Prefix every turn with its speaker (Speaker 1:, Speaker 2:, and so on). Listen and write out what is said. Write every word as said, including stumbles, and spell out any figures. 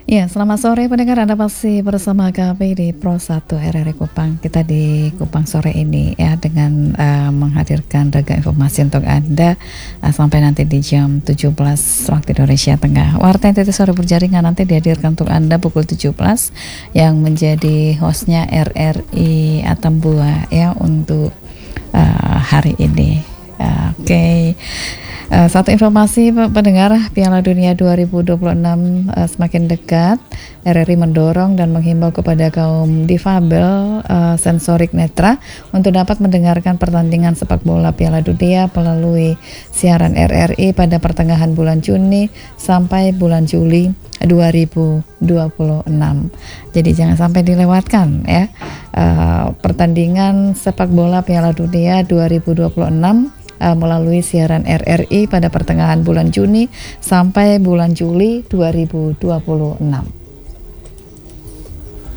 Speaker 1: Ya, selamat sore pendengar, Anda masih bersama kami di Pro satu R R I Kupang. Kita di Kupang sore ini ya dengan uh, menghadirkan ragam informasi untuk Anda uh, sampai nanti di jam tujuh belas waktu Indonesia Tengah. Warta N T T Sore Berjaringan nanti dihadirkan untuk Anda pukul tujuh belas yang menjadi hostnya R R I Atambua ya untuk uh, hari ini. Uh, Oke. Okay. Uh, satu informasi pendengar, Piala Dunia dua ribu dua puluh enam uh, semakin dekat. R R I mendorong dan menghimbau kepada kaum difabel uh, sensorik netra untuk dapat mendengarkan pertandingan sepak bola Piala Dunia melalui siaran R R I pada pertengahan bulan Juni sampai bulan Juli dua ribu dua puluh enam. Jadi jangan sampai dilewatkan ya uh, pertandingan sepak bola Piala Dunia dua ribu dua puluh enam Uh, melalui siaran R R I pada pertengahan bulan Juni sampai bulan Juli dua ribu dua puluh enam.